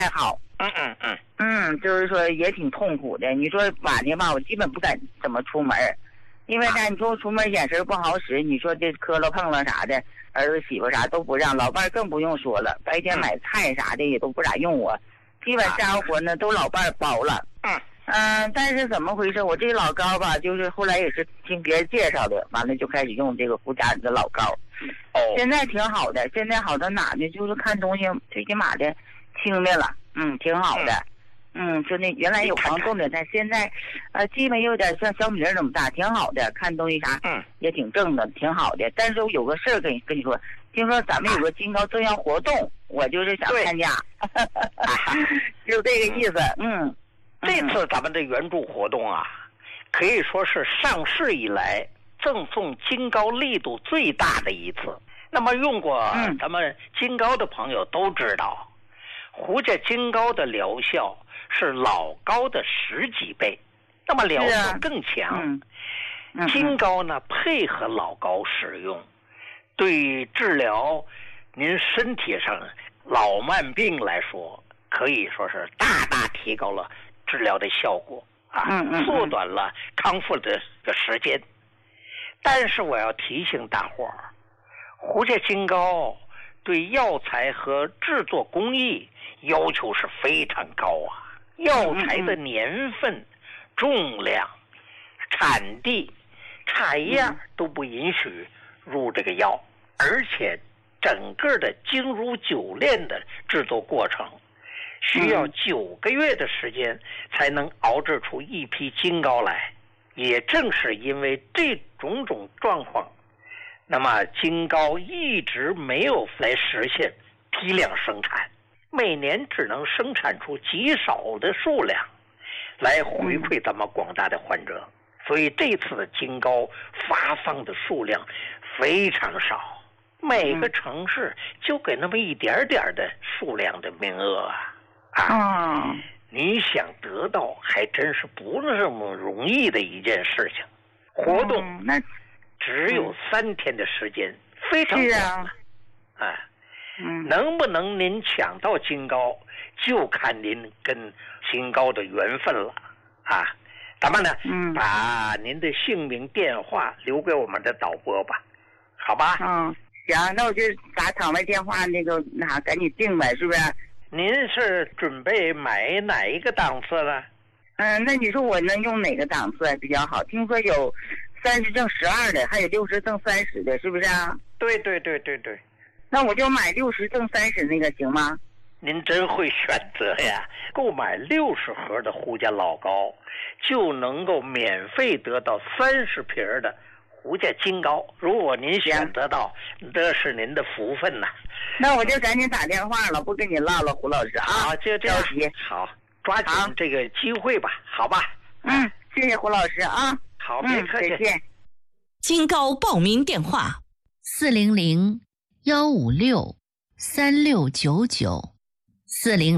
好。就是说也挺痛苦的。你说晚上吧，我基本不敢怎么出门，因为呢，你说出门眼神不好使，你说这磕了碰了啥的，儿子媳妇啥都不让，老伴更不用说了，白天买菜啥的也都不咋用我，基本家务活呢都老伴包了。但是怎么回事？我这个老膏吧，就是后来也是听别人介绍的，完了就开始用这个胡家里的老膏。现在挺好的，现在好到哪呢？就是看东西最起码的轻的了，挺好的。就那原来有黄豆的，但现在，基本有点像小米粒那么大，挺好的。看东西啥，也挺正的，挺好的。但是我有个事儿跟你说，听说咱们有个金高正要活动，我就是想参加，就这个意思。 这次咱们的援助活动啊，可以说是上市以来赠送金高力度最大的一次。那么用过咱们金高的朋友都知道，胡家金高的疗效是老高的10几倍，那么疗效更强。金高呢配合老高使用，对治疗您身体上老慢病来说，可以说是大大提高了治疗的效果缩短了康复的时间。但是我要提醒大伙儿，胡家金高对药材和制作工艺要求是非常高药材的年份、重量、产地差一样都不允许入这个药，而且整个的精如酒炼的制作过程需要9个月的时间才能熬制出一批金高来。也正是因为这种状况，那么金高一直没有来实现批量生产，每年只能生产出极少的数量来回馈咱们广大的患者。所以这次的金高发放的数量非常少，每个城市就给那么一点点的数量的名额你想得到还真是不那么容易的一件事情。活动只有3天的时间，非常短能不能您抢到金高，就看您跟金高的缘分了咱们呢把您的姓名电话留给我们的导播吧，好吧？ 行，那我就打场外电话赶紧定呗，是不是？ 您是准备买哪一个档次呢？ 那你说我能用哪个档次比较好？听说有30正12的，还有60正30的，是不是啊？ 对。 那我就买60正30那个行吗？ 您真会选择呀！购买60盒的胡家老高，就能够免费得到30瓶的胡家金高。如果您选择到，这是您的福分呐。 那我就赶紧打电话了，不跟你唠了，胡老师好，就这样。好，抓紧这个机会吧，好吧？ 谢谢胡老师好，别客气。 再见。 金高报名电话 400-156-3699，400